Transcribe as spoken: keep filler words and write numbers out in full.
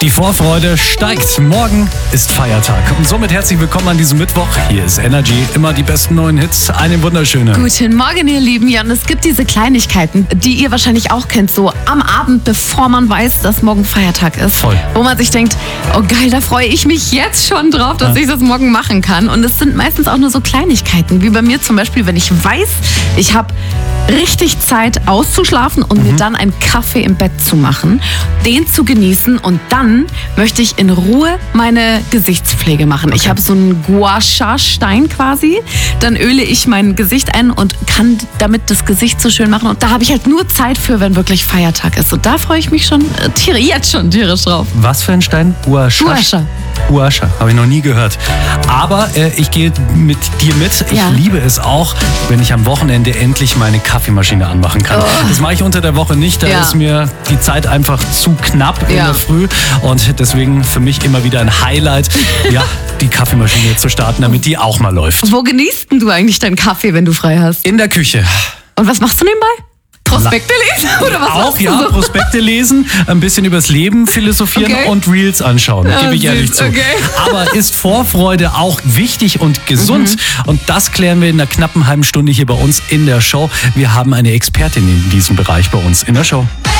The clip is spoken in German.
Die Vorfreude steigt. Morgen ist Feiertag. Und somit herzlich willkommen an diesem Mittwoch. Hier ist Energy. Immer die besten neuen Hits. Eine wunderschöne. Guten Morgen, ihr Lieben. Ja, und es gibt diese Kleinigkeiten, die ihr wahrscheinlich auch kennt. So am Abend, bevor man weiß, dass morgen Feiertag ist. Voll. Wo man sich denkt, oh geil, da freue ich mich jetzt schon drauf, dass ja. ich das morgen machen kann. Und es sind meistens auch nur so Kleinigkeiten. Wie bei mir zum Beispiel, wenn ich weiß, ich habe richtig Zeit auszuschlafen und mhm. mir dann einen Kaffee im Bett zu machen, den zu genießen und dann möchte ich in Ruhe meine Gesichtspflege machen. Okay. Ich habe so einen Gua Sha Stein quasi, dann öle ich mein Gesicht ein und kann damit das Gesicht so schön machen und da habe ich halt nur Zeit für, wenn wirklich Feiertag ist und da freue ich mich schon äh, tier, jetzt schon tierisch drauf. Was für ein Stein? Gua Sha? Gua Sha. Gua Sha, habe ich noch nie gehört. Aber äh, ich gehe mit dir mit. Ich ja. liebe es auch, wenn ich am Wochenende endlich meine Kaffeemaschine anmachen kann. Oh. Das mache ich unter der Woche nicht. Da ja. ist mir die Zeit einfach zu knapp in ja. der Früh. Und deswegen für mich immer wieder ein Highlight, ja, die Kaffeemaschine zu starten, damit die auch mal läuft. Wo genießt denn du eigentlich deinen Kaffee, wenn du frei hast? In der Küche. Und was machst du nebenbei? Prospekte lesen? Oder was auch, ja, so? Prospekte lesen, ein bisschen übers Leben philosophieren okay. und Reels anschauen, ja, gebe ich ehrlich süß, zu. okay. Aber ist Vorfreude auch wichtig und gesund? Mhm. Und das klären wir in einer knappen halben Stunde hier bei uns in der Show. Wir haben eine Expertin in diesem Bereich bei uns in der Show.